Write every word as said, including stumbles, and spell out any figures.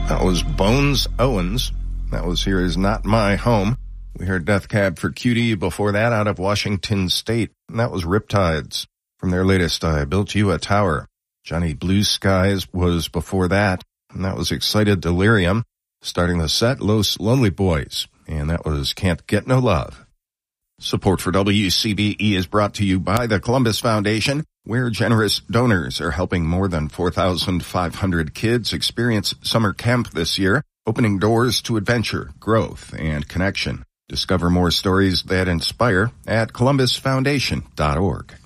That was Bones Owens. That was Here Is Not My Home. We heard Death Cab for Cutie before that out of Washington State. And that was Riptides from their latest I Built You a Tower. Johnny Blue Skies was before that. And that was Excited Delirium. Starting the set, Los Lonely Boys. And that was Can't Get No Love. Support for W C B E is brought to you by the Columbus Foundation, where generous donors are helping more than four thousand five hundred kids experience summer camp this year, opening doors to adventure, growth, and connection. Discover more stories that inspire at columbus foundation dot org.